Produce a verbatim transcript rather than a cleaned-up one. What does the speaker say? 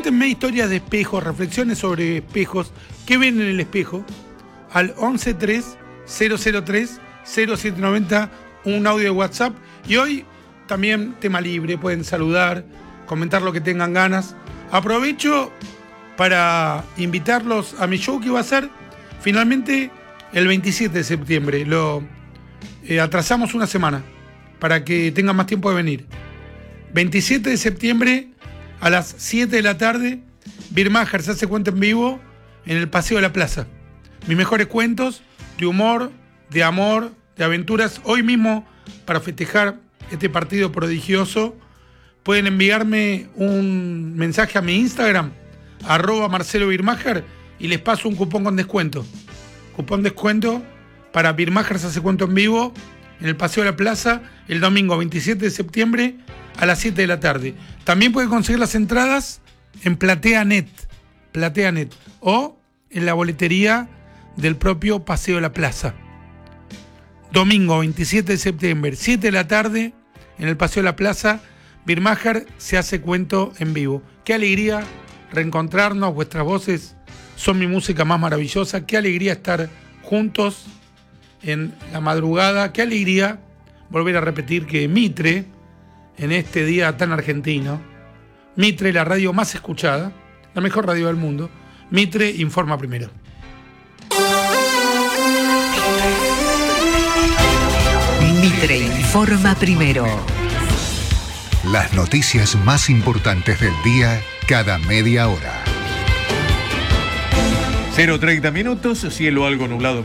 Cuéntenme historias de espejos, reflexiones sobre espejos. ¿Qué ven en el espejo? Al once tres cero cero tres cero siete nueve cero, un audio de WhatsApp. Y hoy también tema libre, pueden saludar, comentar lo que tengan ganas. Aprovecho para invitarlos a mi show que va a ser finalmente el veintisiete de septiembre. Lo eh, atrasamos una semana para que tengan más tiempo de venir. veintisiete de septiembre a las siete de la tarde, Birmacher se hace cuento en vivo en el Paseo de la Plaza. Mis mejores cuentos de humor, de amor, de aventuras. Hoy mismo, para festejar este partido prodigioso, pueden enviarme un mensaje a mi Instagram, arroba Marcelo Birmacher, y les paso un cupón con descuento. Cupón descuento para Birmacher se hace cuento en vivo en el Paseo de la Plaza el domingo veintisiete de septiembre a las siete de la tarde. También pueden conseguir las entradas en PlateaNet, PlateaNet o en la boletería del propio Paseo de la Plaza. Domingo veintisiete de septiembre, siete de la tarde, en el Paseo de la Plaza, Birmacher se hace cuento en vivo. Qué alegría reencontrarnos, vuestras voces son mi música más maravillosa. Qué alegría estar juntos en la madrugada. Qué alegría volver a repetir que Mitre, en este día tan argentino, Mitre, la radio más escuchada, la mejor radio del mundo, Mitre informa primero. Mitre informa primero. Las noticias más importantes del día cada media hora. cero treinta minutos, cielo algo nublado.